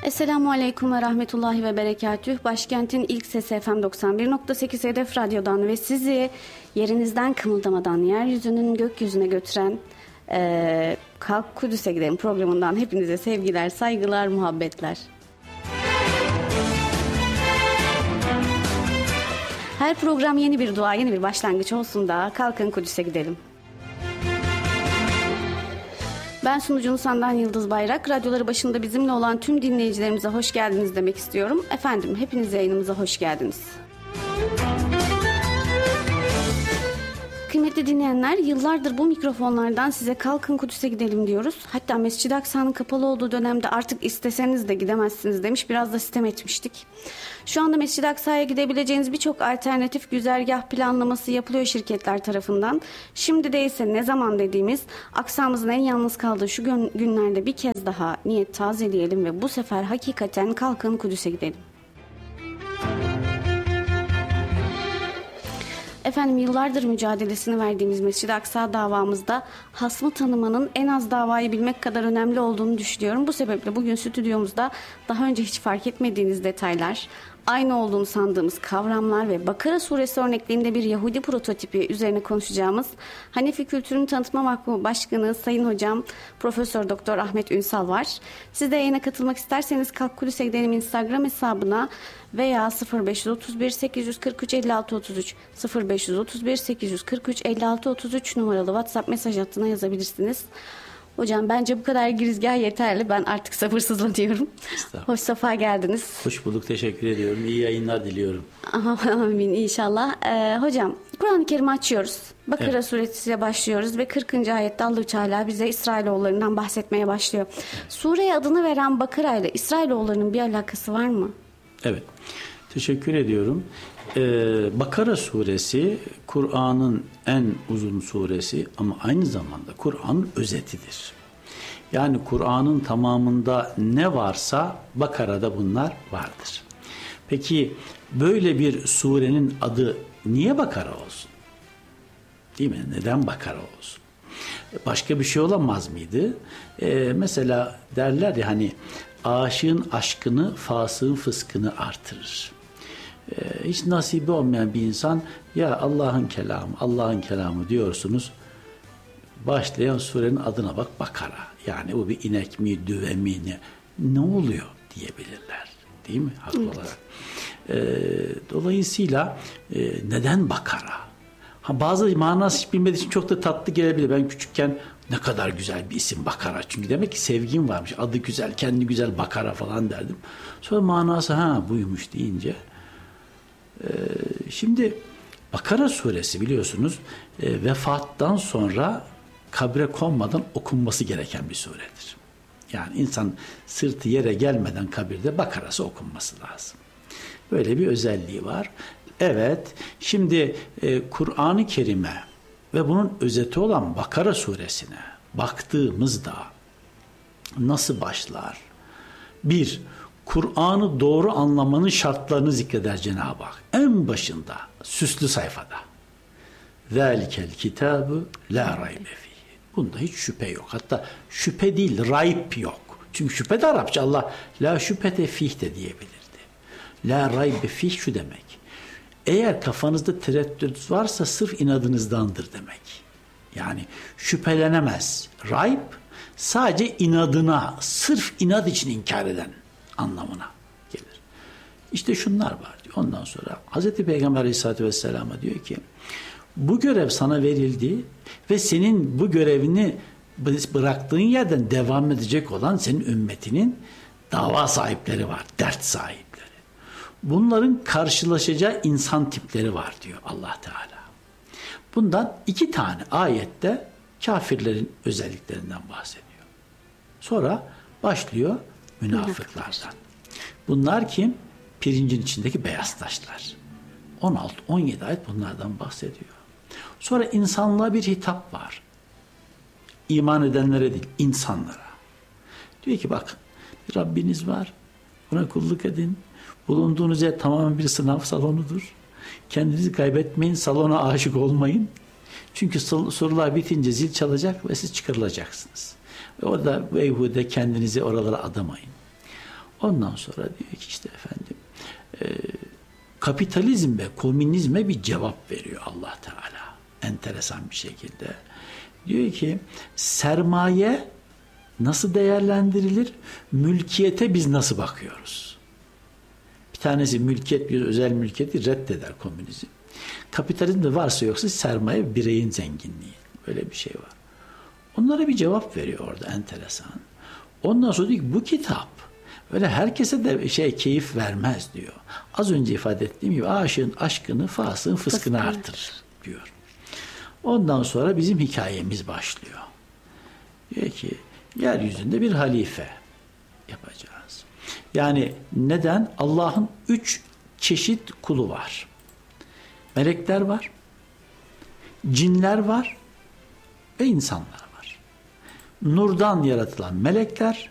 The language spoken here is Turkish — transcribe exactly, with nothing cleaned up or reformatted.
Esselamu Aleyküm ve Rahmetullahi ve Berekatüh. Başkentin ilk sesi F M doksan bir nokta sekiz Hedef Radyo'dan ve sizi yerinizden kımıldamadan yeryüzünün gökyüzüne götüren e, Kalk Kudüs'e Gidelim programından hepinize sevgiler, saygılar, muhabbetler. Her program yeni bir dua, yeni bir başlangıç olsun da kalkın Kudüs'e gidelim. Ben sunucunuz Sandan Yıldız Bayrak. Radyoları başında bizimle olan tüm dinleyicilerimize hoş geldiniz demek istiyorum. Efendim, hepiniz yayınımıza hoş geldiniz. Kıymetli dinleyenler, yıllardır bu mikrofonlardan size kalkın Kudüs'e gidelim diyoruz. Hatta Mescid-i Aksa'nın kapalı olduğu dönemde artık isteseniz de gidemezsiniz demiş. Biraz da sitem etmiştik. Şu anda Mescid-i Aksa'ya gidebileceğiniz birçok alternatif güzergah planlaması yapılıyor şirketler tarafından. Şimdi değilse ne zaman dediğimiz Aksa'mızın en yalnız kaldığı şu gün, günlerde bir kez daha niyet tazeleyelim ve bu sefer hakikaten kalkın Kudüs'e gidelim. Efendim, yıllardır mücadelesini verdiğimiz Mescid-i Aksa davamızda hasmı tanımanın en az davayı bilmek kadar önemli olduğunu düşünüyorum. Bu sebeple bugün stüdyomuzda daha önce hiç fark etmediğiniz detaylar, aynı olduğunu sandığımız kavramlar ve Bakara suresi örnekliğinde bir Yahudi prototipi üzerine konuşacağımız Hanefi Kültürünü Tanıtma Vakfı Başkanı Sayın Hocam Profesör Doktor Ahmet Ünsal var. Siz de yayına katılmak isterseniz Kalk Kudüs'e Gidelim Instagram hesabına veya sıfır beş otuz bir sekiz kırk üç elli altı otuz üç sıfır beş otuz bir sekiz kırk üç elli altı otuz üç numaralı WhatsApp mesaj hattına yazabilirsiniz. Hocam, bence bu kadar girizgah yeterli. Ben artık sabırsızlanıyorum. Hoş safa geldiniz. Hoş bulduk. Teşekkür ediyorum. İyi yayınlar diliyorum. Amin inşallah. Ee, hocam, Kur'an-ı Kerim'i açıyoruz. Bakara evet. suresiyle başlıyoruz ve kırkıncı ayette Allah-u Teala bize İsrailoğullarından bahsetmeye başlıyor. Sureye adını veren Bakara ile İsrailoğullarının bir alakası var mı? Evet. Teşekkür ediyorum. Ee, Bakara suresi Kur'an'ın en uzun suresi ama aynı zamanda Kur'an'ın özetidir. Yani Kur'an'ın tamamında ne varsa Bakara'da bunlar vardır. Peki böyle bir surenin adı niye Bakara olsun? Değil mi? Neden Bakara olsun? Başka bir şey olamaz mıydı? Ee, mesela derler ya hani aşığın aşkını, fasığın fıskını artırır. Ee, hiç nasibi olmayan bir insan ya Allah'ın kelamı, Allah'ın kelamı diyorsunuz. Başlayan surenin adına bak Bakara. Yani bu bir inek mi, düve mi ne, ne oluyor diyebilirler. Değil mi? Haklı evet. olarak. Ee, dolayısıyla e, neden Bakara? Ha, bazı manası hiç bilmediği için çok da tatlı gelebilir. Ben küçükken ne kadar güzel bir isim Bakara. Çünkü demek ki sevgim varmış. Adı güzel, kendi güzel Bakara falan derdim. Sonra manası ha buymuş deyince. Ee, şimdi Bakara suresi biliyorsunuz e, vefattan sonra kabre konmadan okunması gereken bir suredir. Yani insan sırtı yere gelmeden kabirde Bakara'sı okunması lazım. Böyle bir özelliği var. Evet, şimdi e, Kur'an-ı Kerim'e ve bunun özeti olan Bakara suresine baktığımızda nasıl başlar? Bir, Kur'an'ı doğru anlamanın şartlarını zikreder Cenab-ı Hak. En başında, süslü sayfada. ذَٰلِكَ الْكِتَابُ لَا رَيْبَ ف۪يهِ. Bunda hiç şüphe yok. Hatta şüphe değil, rayb yok. Çünkü şüphe de Arapça. Allah la şüphete fih de diyebilirdi. La raybe fih şu demek. Eğer kafanızda tereddüt varsa sırf inadınızdandır demek. Yani şüphelenemez. Rayb sadece inadına, sırf inat için inkar eden anlamına gelir. İşte şunlar var diyor. Ondan sonra Hazreti Peygamber Aleyhisselatü Vesselam'a diyor ki bu görev sana verildi ve senin bu görevini bıraktığın yerden devam edecek olan senin ümmetinin dava sahipleri var, dert sahipleri. Bunların karşılaşacağı insan tipleri var diyor Allah Teala. Bundan iki tane ayette kafirlerin özelliklerinden bahsediyor. Sonra başlıyor münafıklardan. Bunlar kim? Pirincin içindeki beyaz taşlar. on altı on yedi ayet bunlardan bahsediyor. Sonra insanlığa bir hitap var. İman edenlere değil, insanlara. Diyor ki bak, bir Rabbiniz var. Buna kulluk edin. Bulunduğunuz yer tamamen bir sınav salonudur. Kendinizi kaybetmeyin, salona aşık olmayın. Çünkü sorular bitince zil çalacak ve siz çıkarılacaksınız. Ve orada beyhude kendinizi oralara adamayın. Ondan sonra diyor ki işte efendim e, kapitalizm ve komünizme bir cevap veriyor Allah Teala. Enteresan bir şekilde. Diyor ki sermaye nasıl değerlendirilir? Mülkiyete biz nasıl bakıyoruz? Bir tanesi mülkiyet, bir özel mülkiyeti reddeder komünizm. Kapitalizmde varsa yoksa sermaye bireyin zenginliği. Böyle bir şey var. Onlara bir cevap veriyor orada enteresan. Ondan sonra diyor ki bu kitap öyle herkese de şey keyif vermez diyor. Az önce ifade ettiğim gibi aşığın aşkını, fasığın fıskını Fıskını. artırır diyor. Ondan sonra bizim hikayemiz başlıyor. Diyor ki yeryüzünde bir halife yapacağız. Yani neden? Allah'ın üç çeşit kulu var. Melekler var, cinler var ve insanlar var. Nurdan yaratılan melekler,